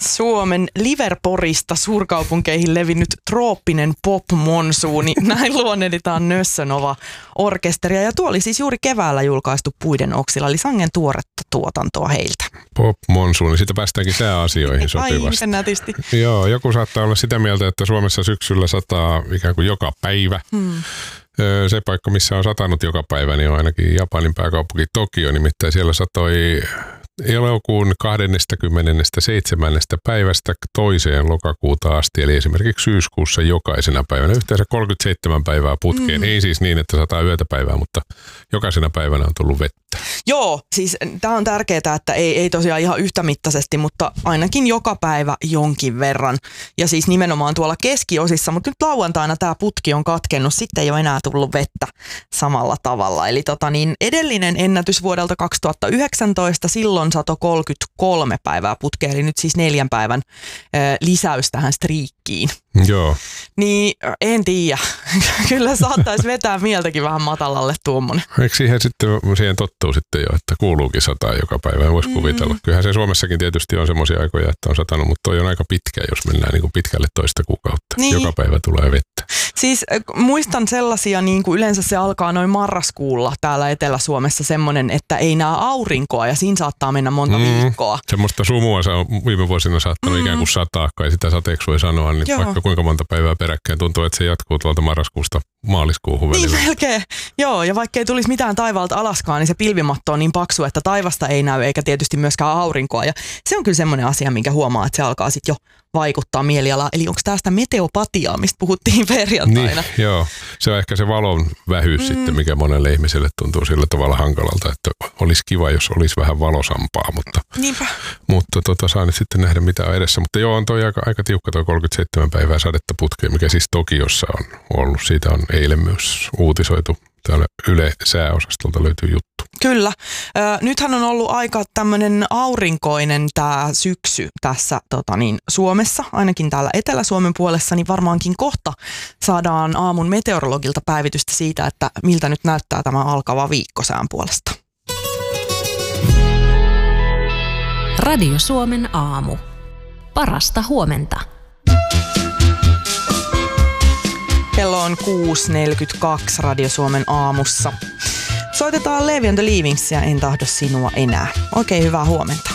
Suomen Liverporista suurkaupunkeihin levinnyt trooppinen pop-monsuuni. Näin luonnehditaan Nössönova-orkesteria. Ja tuo oli siis juuri keväällä julkaistu Puiden oksilla, eli sangen tuoretta tuotantoa heiltä. Pop-monsuuni, siitä päästäänkin sääasioihin sopivasti. Ai, miten nätisti. Joo, joku saattaa olla sitä mieltä, että Suomessa syksyllä sataa ikään kuin joka päivä. Se paikka, missä on satanut joka päivä, niin on ainakin Japanin pääkaupunki Tokio, nimittäin siellä satoi elokuun 27. päivästä 2. lokakuuta asti, eli esimerkiksi syyskuussa jokaisena päivänä, yhteensä 37 päivää putkeen. Ei siis niin, että sataa yötä päivää, mutta jokaisena päivänä on tullut vettä. Joo, siis tämä on tärkeää, että ei tosiaan ihan yhtämittaisesti, mutta ainakin joka päivä jonkin verran. Ja siis nimenomaan tuolla keskiosissa, mutta nyt lauantaina tämä putki on katkennut, sitten ei ole enää tullut vettä samalla tavalla. Eli edellinen ennätys vuodelta 2019, silloin sato 33 päivää putkeen, eli nyt siis 4 päivän lisäys tähän striikkiin. Joo. Niin en tiedä. Kyllä saattaisi vetää mieltäkin vähän matalalle tuommoinen. Eikö siihen tottuu sitten jo, että kuuluukin sataa joka päivä, voisi kuvitella. Kyllähän se Suomessakin tietysti on semmoisia aikoja, että on satanut, mutta toi on aika pitkä, jos mennään niin kuin pitkälle toista kuukautta. Niin. Joka päivä tulee vettä. Siis muistan sellaisia, niin kuin yleensä se alkaa noin marraskuulla täällä Etelä-Suomessa semmoinen, että ei näe aurinkoa ja siinä saattaa mennä monta viikkoa. Semmoista sumua se on viime vuosina saattanut ikään kuin sataa, kai sitä sateeksi voi sanoa, niin vaikka kuinka monta päivää peräkkäin tuntuu, että se jatkuu tuolta marraskuusta maaliskuuhun välillä. Niin melkein, joo, ja vaikka ei tulisi mitään taivaalta alaskaan, niin se pilvimatto on niin paksu, että taivasta ei näy eikä tietysti myöskään aurinkoa. Ja se on kyllä semmoinen asia, minkä huomaa, että se alkaa sitten jo vaikuttaa mielialaan. Eli onko tästä meteopatiaa, mistä puhuttiin perjantaina? Niin, joo, se on ehkä se valon vähyys sitten, mikä monelle ihmiselle tuntuu sillä tavalla hankalalta, että olisi kiva, jos olisi vähän valosampaa, mutta saa nyt sitten nähdä, mitä on edessä. Mutta joo, on toi aika tiukka toi 37 päivää sadetta putkeen, mikä siis Tokiossa on ollut. Siitä on eilen myös uutisoitu. Täällä Yle sääosastolta löytyy juttu. Kyllä. Nythän on ollut aika tämmöinen aurinkoinen tämä syksy tässä Suomessa, ainakin täällä Etelä-Suomen puolessa, niin varmaankin kohta saadaan aamun meteorologilta päivitystä siitä, että miltä nyt näyttää tämä alkava viikko sään puolesta. Radio Suomen aamu. Parasta huomenta. Kello on 6.42 Radio Suomen aamussa. Soitetaan Levi and the Leavingsia, En tahdo sinua enää. Oikein hyvää huomenta.